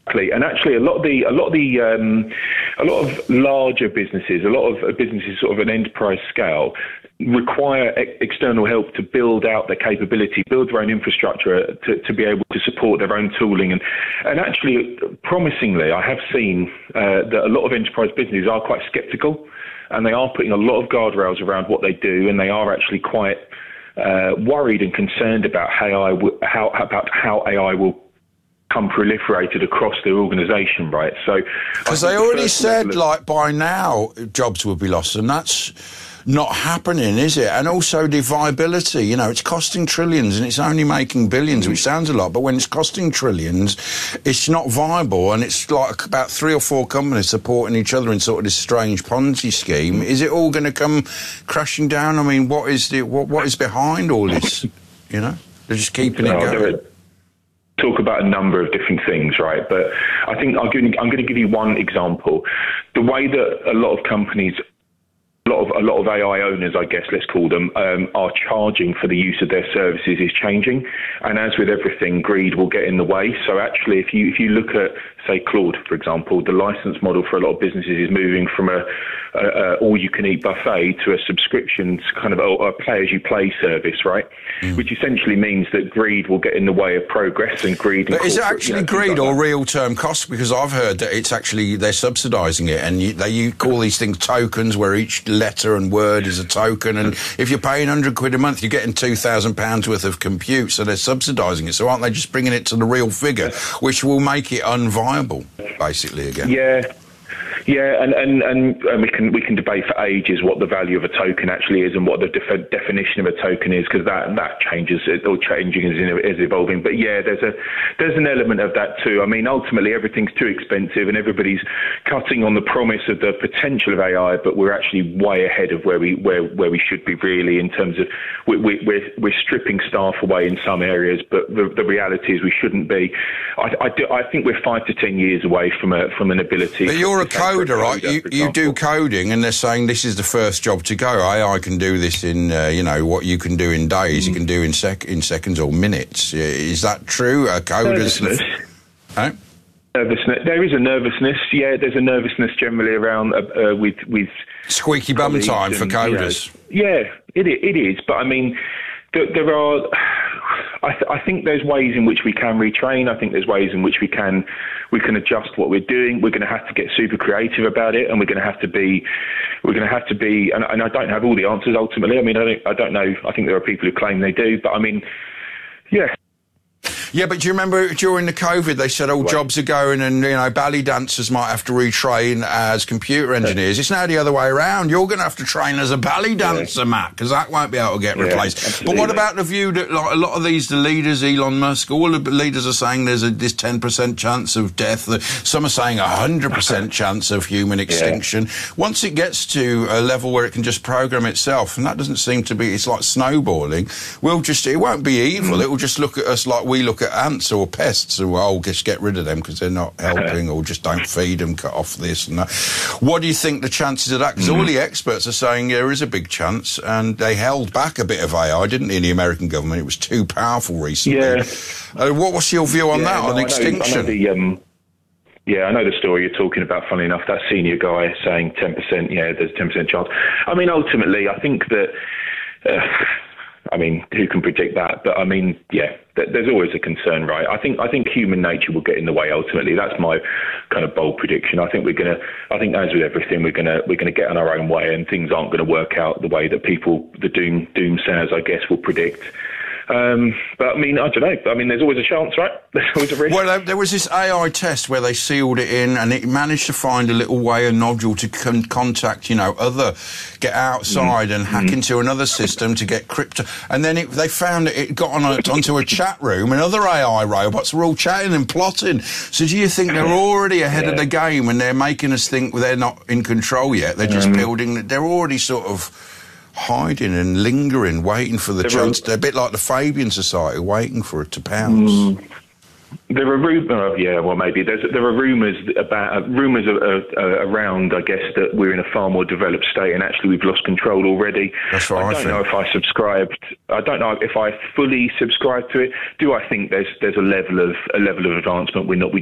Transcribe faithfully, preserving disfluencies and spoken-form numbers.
And actually, a lot of the a lot of the um, a lot of larger businesses, a lot of businesses, sort of an enterprise scale, require e- external help to build out their capability, build their own infrastructure to, to be able to support their own tooling. And and actually, promisingly, I have seen uh, that a lot of enterprise businesses are quite sceptical, and they are putting a lot of guardrails around what they do, and they are actually quite uh, worried and concerned about how A I w- how about how A I will come proliferated across their organisation, right? So, because they already said, of- like, by now jobs will be lost, and that's not happening, is it? And also the viability, you know, it's costing trillions and it's only making billions, mm. which sounds a lot, but when it's costing trillions, it's not viable, and it's like about three or four companies supporting each other in sort of this strange Ponzi scheme. Is it all going to come crashing down? I mean, what is the what what is behind all this? You know, they're just keeping no, it going. Talk about a number of different things, right? But I think I'll give, I'm going to give you one example. The way that a lot of companies, a lot of a lot of A I owners, I guess, let's call them, um, are charging for the use of their services is changing. And as with everything, greed will get in the way. So actually, if you if you look at, say, Claude, for example, the license model for a lot of businesses is moving from a, a, a all-you-can-eat buffet to a subscription kind of a, a pay-as-you-play service, right? Mm. Which essentially means that greed will get in the way of progress, and greed. But is it actually you know, greed like or real-term cost? Because I've heard that it's actually they're subsidising it, and you, they you call these things tokens, where each letter and word is a token, and if you're paying one hundred quid a month, you're getting two thousand pounds worth of compute, so they're subsidising it. So aren't they just bringing it to the real figure, which will make it unviable, basically, again? Yeah. Yeah, and, and, and, and we can we can debate for ages what the value of a token actually is and what the def- definition of a token is, because that that changes or changing is, is evolving. But yeah, there's a there's an element of that too. I mean, ultimately everything's too expensive and everybody's cutting on the promise of the potential of A I, but we're actually way ahead of where we where, where we should be really in terms of we, we, we're we're stripping staff away in some areas, but the, the reality is we shouldn't be. I, I, do, I think we're five to ten years away from a from an ability. But you're a coder, right? You, you do coding, and they're saying this is the first job to go. A I can do this in, uh, you know, what you can do in days, mm. you can do in sec in seconds or minutes. Is that true? Uh, coders, nervousness. Huh? Nervousness. There is a nervousness. Yeah, there's a nervousness generally around uh, uh, with with squeaky bum time and, for coders. You know, yeah, it it is. But I mean, there, there are. I, th- I think there's ways in which we can retrain. I think there's ways in which we can we can adjust what we're doing. We're going to have to get super creative about it, and we're going to have to be we're going to have to be. And, and I don't have all the answers ultimately. I mean, I don't I don't know. I think there are people who claim they do, but I mean, yeah. Yeah, but do you remember during the COVID they said, oh, right. jobs are going and, you know, ballet dancers might have to retrain as computer engineers. Yeah. It's now the other way around. You're going to have to train as a ballet dancer, yeah. Matt, because that won't be able to get yeah, replaced. Absolutely. But what about the view that like, a lot of these, the leaders, Elon Musk, all the leaders are saying there's a this ten percent chance of death. Some are saying a one hundred percent chance of human extinction. Yeah. Once it gets to a level where it can just program itself, and that doesn't seem to be, it's like snowballing, we'll just, it won't be evil. Mm. It will just look at us like we look at ants or pests, or oh, just get rid of them because they're not helping, or just don't feed them, cut off this and that. What do you think the chances of that? Because mm. all the experts are saying there is a big chance, and they held back a bit of A I, didn't they, in the American government? It was too powerful recently. Yeah. Uh, what, what's your view on yeah, that, no, on I extinction? Know, I know the, um, yeah, I know the story you're talking about, funnily enough, that senior guy saying ten percent, yeah, there's a ten percent chance. I mean, ultimately, I think that... Uh, I mean, who can predict that? But I mean, yeah, th- there's always a concern, right? I think I think human nature will get in the way ultimately. That's my kind of bold prediction. I think we're gonna. I think as with everything, we're gonna we're gonna get on our own way, and things aren't going to work out the way that people, the doom doomsayers, I guess, will predict. Um, but I mean, I don't know. I mean, there's always a chance, right? There's always a risk. Well, there was this A I test where they sealed it in, and it managed to find a little way, a nodule to con- contact, you know, other, get outside mm. and hack mm. into another system to get crypto. And then it, they found that it got on a, onto a chat room, and other A I robots were all chatting and plotting. So do you think they're already ahead yeah. of the game, and they're making us think they're not in control yet? They're just mm. building. They're already sort of hiding and lingering, waiting for the there chance. Are, they're a bit like the Fabian Society, waiting for it to pounce. Mm, there are rumours, yeah, well, maybe there's there are rumours about uh, rumours uh, uh, around, I guess, that we're in a far more developed state, and actually we've lost control already. That's what I, I don't think. know if I subscribed. I don't know if I fully subscribe to it. Do I think there's there's a level of a level of advancement we're not we